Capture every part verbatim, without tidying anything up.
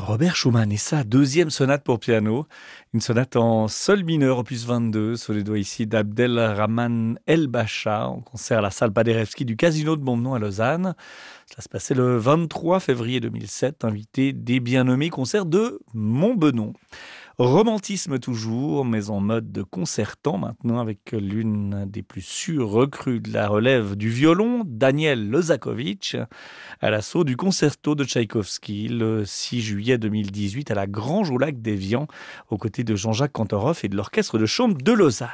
Robert Schumann et sa deuxième sonate pour piano, une sonate en sol mineur opus vingt-deux, sous les doigts ici d'Abdelrahman El Bacha, en concert à la salle Paderewski du Casino de Montbenon à Lausanne. Ça se passait le vingt-trois février deux mille sept, invité des bien nommés concerts de Montbenon. Romantisme toujours, mais en mode de concertant maintenant avec l'une des plus sûres recrues de la relève du violon, Daniel Lozakovitch, à l'assaut du concerto de Tchaïkovski le six juillet deux mille dix-huit à la Grange au lac d'Évian, aux côtés de Jean-Jacques Kantorov et de l'orchestre de chambre de Lausanne.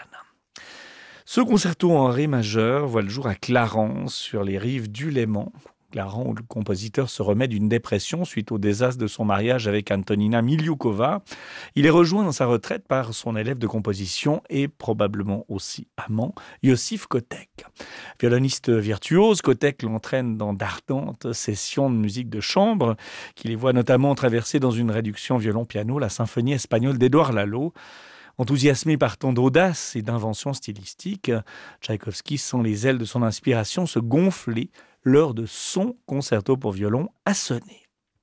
Ce concerto en ré majeur voit le jour à Clarence, sur les rives du Léman. Clarence, où le compositeur se remet d'une dépression suite au désastre de son mariage avec Antonina Miliukova. Il est rejoint dans sa retraite par son élève de composition et probablement aussi amant, Yossif Kotek. Violoniste virtuose, Kotek l'entraîne dans d'ardentes sessions de musique de chambre, qui les voit notamment traverser dans une réduction violon-piano la symphonie espagnole d'Édouard Lalo. Enthousiasmé par tant d'audace et d'invention stylistique, Tchaïkovski sent les ailes de son inspiration se gonfler lors de son concerto pour violon à sonner.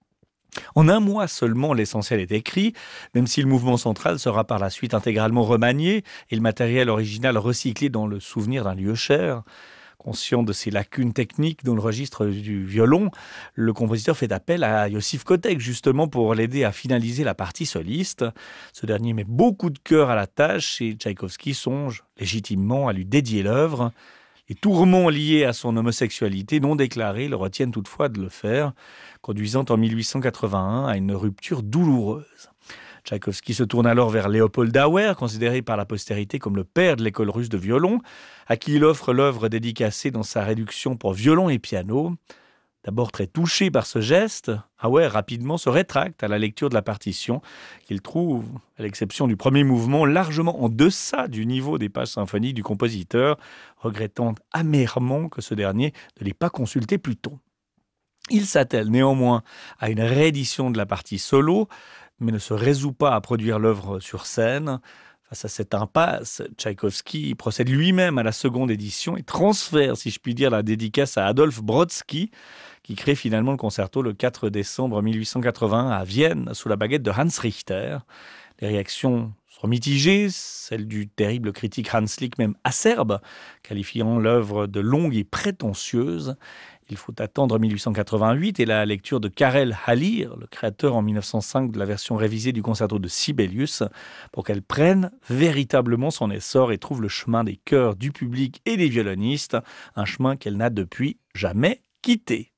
En un mois seulement, l'essentiel est écrit, même si le mouvement central sera par la suite intégralement remanié et le matériel original recyclé dans le souvenir d'un lieu cher. Conscient de ses lacunes techniques dans le registre du violon, le compositeur fait appel à Yossif Kotek justement pour l'aider à finaliser la partie soliste. Ce dernier met beaucoup de cœur à la tâche et Tchaïkovski songe légitimement à lui dédier l'œuvre. Les tourments liés à son homosexualité non déclarée le retiennent toutefois de le faire, conduisant en mille huit cent quatre-vingt-un à une rupture douloureuse. Tchaïkovski se tourne alors vers Léopold Auer, considéré par la postérité comme le père de l'école russe de violon, à qui il offre l'œuvre dédicacée dans sa réduction pour violon et piano. D'abord très touché par ce geste, Auer rapidement se rétracte à la lecture de la partition, qu'il trouve, à l'exception du premier mouvement, largement en deçà du niveau des pages symphoniques du compositeur, regrettant amèrement que ce dernier ne l'ait pas consulté plus tôt. Il s'attelle néanmoins à une réédition de la partie solo, mais ne se résout pas à produire l'œuvre sur scène. Face à cette impasse, Tchaïkovski procède lui-même à la seconde édition et transfère, si je puis dire, la dédicace à Adolphe Brodsky, qui crée finalement le concerto le quatre décembre mille huit cent quatre-vingt-un à Vienne, sous la baguette de Hans Richter. Les réactions sont mitigées, celle du terrible critique Hans Lick, même acerbe, qualifiant l'œuvre de longue et prétentieuse. Il faut attendre mille huit cent quatre-vingt-huit et la lecture de Karel Halir, le créateur en mille neuf cent cinq de la version révisée du concerto de Sibelius, pour qu'elle prenne véritablement son essor et trouve le chemin des cœurs du public et des violonistes, un chemin qu'elle n'a depuis jamais quitté.